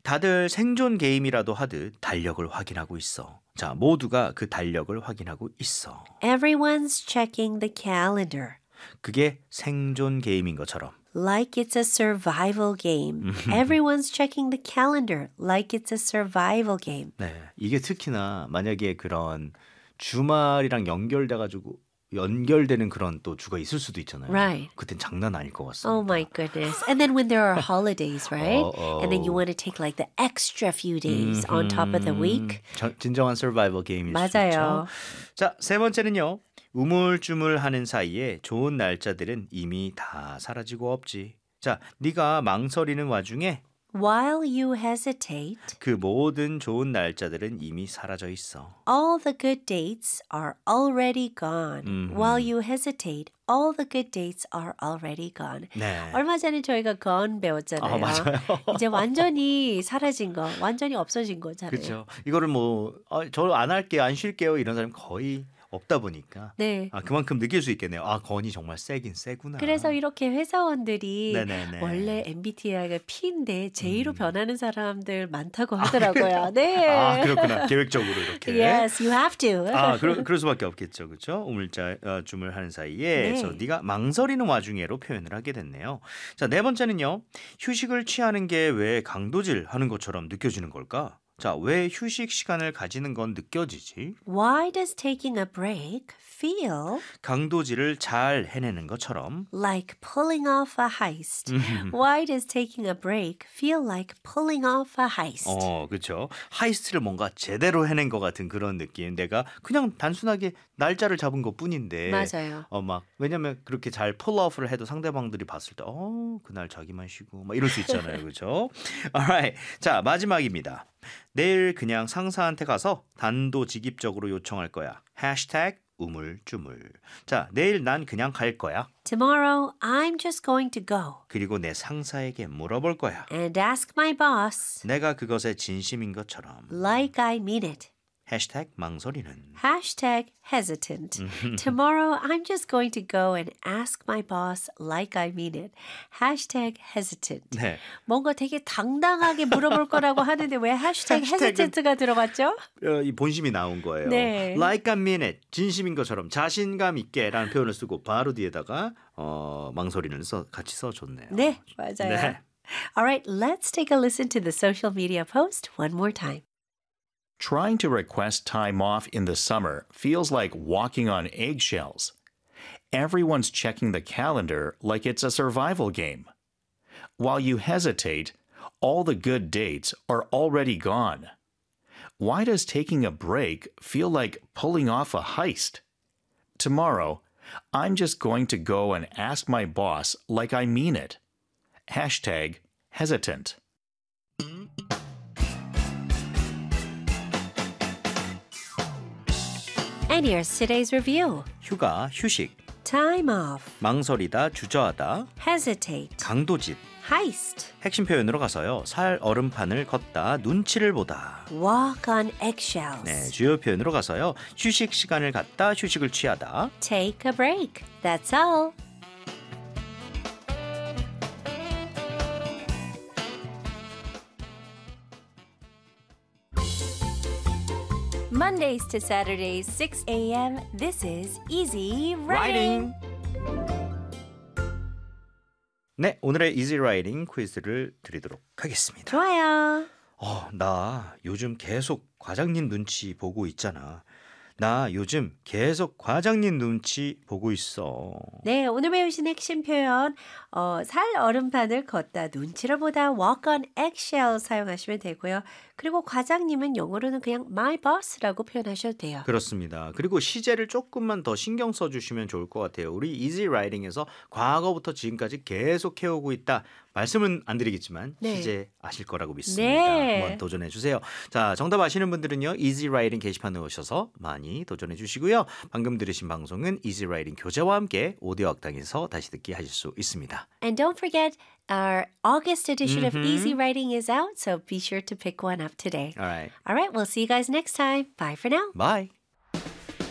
다들 생존 게임이라도 하듯 달력을 확인하고 있어. 자, 모두가 그 달력을 확인하고 있어. Everyone's checking the calendar. 그게 생존 게임인 것처럼. Like it's a survival game. Everyone's checking the calendar like it's a survival game. 네, 이게 특히나 만약에 그런 주말이랑 연결되는 그런 또 주가 있을 수도 있잖아요. Right. 그땐 장난 아닐 것 같습니다. Oh my goodness. And then when there are holidays, right? And then you want to take like the extra few days on top of the week. 진정한 서바이벌 게임일 수 맞아요. 있죠. 자, 세 번째는요. 우물쭈물하는 사이에 좋은 날짜들은 이미 다 사라지고 없지. 자, 네가 망설이는 와중에 While you hesitate, 그 모든 좋은 날짜들은 이미 사라져 있어. all the good dates are already gone. While you hesitate, all the good dates are already gone. 네. 얼마 전에 저희가 gone 배웠잖아요. 맞아요. 이제 완전히 사라진 거, 완전히 없어진 거잖아요. 그렇죠. 이거를 뭐 저 안 할게요, 안 쉴게요 이런 사람 거의 없다 보니까 네. 그만큼 느낄 수 있겠네요. 건이 정말 세긴 세구나. 그래서 이렇게 회사원들이 네네네. 원래 MBTI가 P인데 J로 변하는 사람들 많다고 하더라고요. 네. 그렇구나. 계획적으로 이렇게. Yes, you have to. 그럴 수밖에 없겠죠. 그렇죠? 우물쭈물 하는 사이에 그래서 네가 망설이는 와중에로 표현을 하게 됐네요. 자, 네 번째는요. 휴식을 취하는 게 왜 강도질 하는 것처럼 느껴지는 걸까? 자, 왜 휴식 시간을 가지는 건 느껴지지? Why does taking a break feel 강도질을 잘 해내는 것처럼 like pulling off a heist? Why does taking a break feel like pulling off a heist? 그렇죠. 하이스트를 뭔가 제대로 해낸 것 같은 그런 느낌. 내가 그냥 단순하게 날짜를 잡은 것뿐인데. 맞아요. 왜냐면 그렇게 잘 폴오프를 해도 상대방들이 봤을 때, 그날 자기만 쉬고 막 이럴 수 있잖아요, 그렇죠? Alright, 자 마지막입니다. 내일 그냥 상사한테 가서 단도직입적으로 요청할 거야. 해시태그 우물쭈물. 자, 내일 난 그냥 갈 거야. Tomorrow, I'm just going to go 그리고 내 상사에게 물어볼 거야. and ask my boss 내가 그것에 진심인 것처럼. like I mean it. 해시태그 망설이는. Hashtag hesitant. Tomorrow, I'm just going to go and ask my boss like I mean it. Hashtag hesitant. 네. 뭔가 되게 당당하게 물어볼 거라고 하는데 왜 hashtag hesitant가 들어갔죠? 이 본심이 나온 거예요. 네. Like I mean it. 진심인 것처럼 자신감 있게라는 표현을 쓰고 바로 뒤에다가 망설이는 같이 써줬네요. 네, 맞아요. 네. All right, let's take a listen to the social media post one more time. Trying to request time off in the summer feels like walking on eggshells. Everyone's checking the calendar like it's a survival game. While you hesitate, all the good dates are already gone. Why does taking a break feel like pulling off a heist? Tomorrow, I'm just going to go and ask my boss like I mean it. Hashtag hesitant. And here's today's review. 휴가, 휴식, Time off, 망설이다, 주저하다, hesitate, 강도짓. heist, 핵심 표현으로 가서요. 살 얼음판을 걷다, 눈치를 보다. walk on eggshells, 네, 주요 표현으로 가서요. 휴식 시간을 갖다, 휴식을 취하다. take a break. That's all. Mondays to Saturdays, 6 a.m. This is Easy Writing. 네, 오늘의 Easy Writing 퀴즈를 드리도록 하겠습니다. 좋아요. 나 요즘 계속 과장님 눈치 보고 있잖아. 나 요즘 계속 과장님 눈치 보고 있어. 네, 오늘 배우신 핵심 표현 살 얼음판을 걷다, 눈치를 보다 walk on eggshell 사용하시면 되고요. 그리고 과장님은 영어로는 그냥 my boss라고 표현하셔도 돼요. 그렇습니다. 그리고 시제를 조금만 더 신경 써주시면 좋을 것 같아요. 우리 Easy Writing에서 과거부터 지금까지 계속 해오고 있다. 말씀은 안 드리겠지만 네. 시제 아실 거라고 믿습니다. 네. 한번 도전해 주세요. 자, 정답 아시는 분들은요. Easy Writing 게시판에 오셔서 많이 도전해 주시고요. 방금 들으신 방송은 Easy Writing 교재와 함께 오디오 학당에서 다시 듣기 하실 수 있습니다. And don't forget, our August edition of Easy Writing is out, so be sure to pick one up today. All right. All right, we'll see you guys next time. Bye for now. Bye.